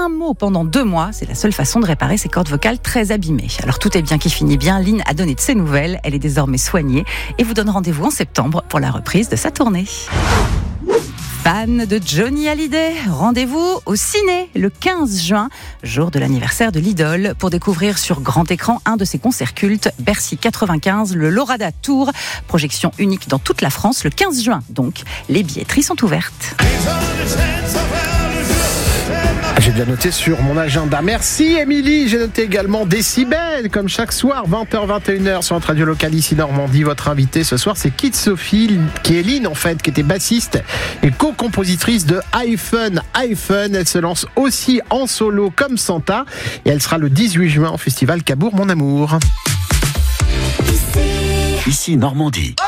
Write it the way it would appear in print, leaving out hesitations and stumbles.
un mot pendant 2 mois. C'est la seule façon de réparer ses cordes vocales très abîmées. Alors tout est bien qui finit bien. Lynn a donné de ses nouvelles. Elle est désormais soignée et vous donne rendez-vous en septembre pour la reprise de sa tournée. Fan de Johnny Hallyday, rendez-vous au ciné le 15 juin, jour de l'anniversaire de l'idole, pour découvrir sur grand écran un de ses concerts cultes, Bercy 95, le Lorada Tour, projection unique dans toute la France le 15 juin. Donc, les billetteries sont ouvertes. J'ai bien noté sur mon agenda. Merci Émilie. J'ai noté également Décibel, comme chaque soir, 20h-21h sur notre radio locale ici Normandie. Votre invitée ce soir, c'est Kid Sophie, qui est Lynn en fait, qui était bassiste et co-compositrice de iPhone. Elle se lance aussi en solo comme Santa et elle sera le 18 juin au festival Cabourg Mon Amour. Ici Normandie.